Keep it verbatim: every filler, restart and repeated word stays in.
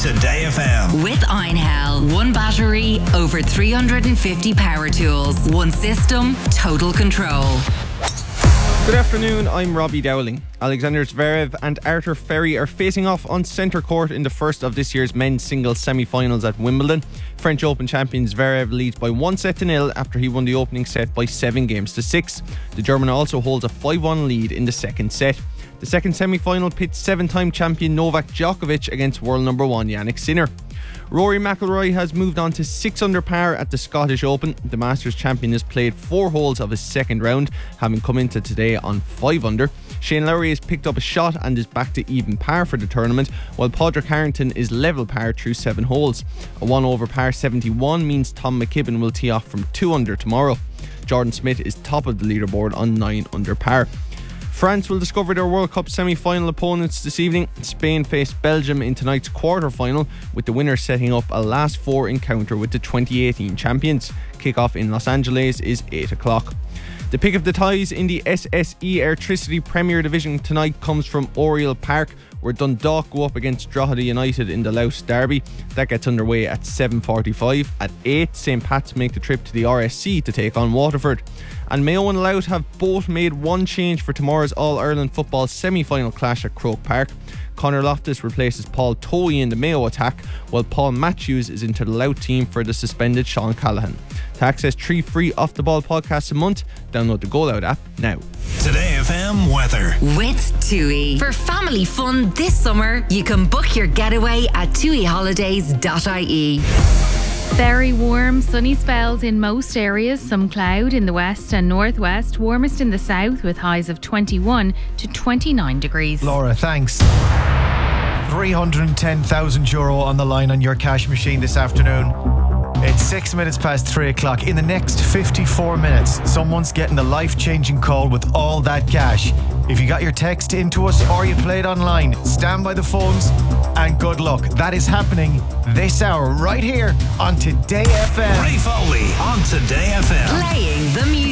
Today F M. With Einhell. One battery, over three hundred fifty power tools. One system, total control. Good afternoon, I'm Robbie Dowling. Alexander Zverev and Arthur Ferry are facing off on centre court in the first of this year's men's singles semi-finals at Wimbledon. French Open champion Zverev leads by one set to nil after he won the opening set by seven games to six. The German also holds a five one lead in the second set. The second semi-final pits seven-time champion Novak Djokovic against world number one Jannik Sinner. Rory McIlroy has moved on to six under par at the Scottish Open. The Masters champion has played four holes of his second round, having come into today on five under. Shane Lowry has picked up a shot and is back to even par for the tournament, while Padraig Harrington is level par through seven holes. A one over par seventy-one means Tom McKibben will tee off from two under tomorrow. Jordan Smith is top of the leaderboard on nine under par. France will discover their World Cup semi-final opponents this evening. Spain face Belgium in tonight's quarter-final, with the winner setting up a last four encounter with the twenty eighteen champions. Kick-off in Los Angeles is eight o'clock. The pick of the ties in the S S E Airtricity Premier Division tonight comes from Oriel Park, where Dundalk go up against Drogheda United in the Louth Derby. That gets underway at seven forty-five. At eight, St Pat's make the trip to the R S C to take on Waterford. And Mayo and Louth have both made one change for tomorrow's All-Ireland football semi-final clash at Croke Park. Conor Loftus replaces Paul Toey in the Mayo attack, while Paul Matthews is into the Louth team for the suspended Sean Callahan. To access three free Off The Ball podcasts a month, download the Go Loud app now. Today F M weather. With TUI. For family fun this summer, you can book your getaway at tui holidays dot I E. Very warm, sunny spells in most areas, some cloud in the west and northwest, warmest in the south with highs of twenty-one to twenty-nine degrees. Laura, thanks. three hundred ten thousand euro on the line on your cash machine this afternoon. It's six minutes past three o'clock. In the next fifty-four minutes, someone's getting a life-changing call with all that cash. If you got your text into us or you played online, stand by the phones and good luck. That is happening this hour right here on Today F M. Ray Foley on Today F M. Playing the music.